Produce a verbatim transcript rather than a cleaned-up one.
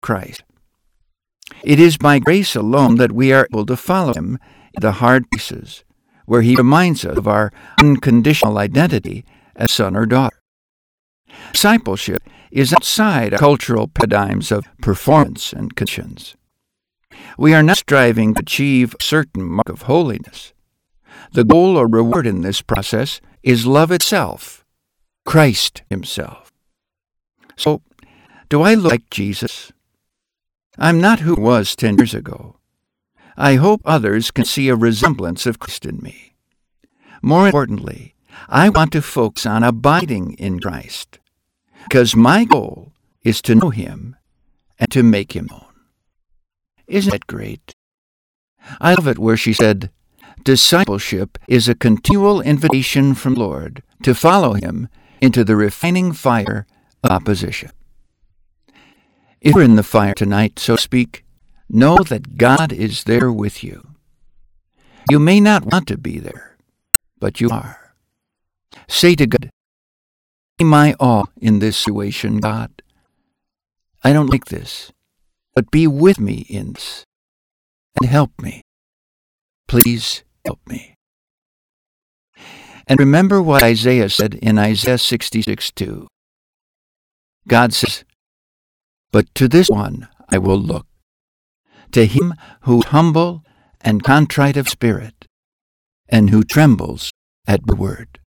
Christ. It is by grace alone that we are able to follow him in the hard places, where he reminds us of our unconditional identity as son or daughter. Discipleship is outside our cultural paradigms of performance and conditions. We are not striving to achieve a certain mark of holiness. The goal or reward in this process is love itself, Christ himself. So, do I look like Jesus? I'm not who I was ten years ago. I hope others can see a resemblance of Christ in me. More importantly, I want to focus on abiding in Christ, because my goal is to know him and to make him known. Isn't that great? I love it where she said, discipleship is a continual invitation from the Lord to follow him into the refining fire of opposition. If you're in the fire tonight, so to speak, know that God is there with you. You may not want to be there, but you are. Say to God, be my all in this situation, God. I don't like this, but be with me in this, and help me. Please help me. And remember what Isaiah said in Isaiah sixty-six two. God says, but to this one I will look, to him who is humble and contrite of spirit, and who trembles at the word.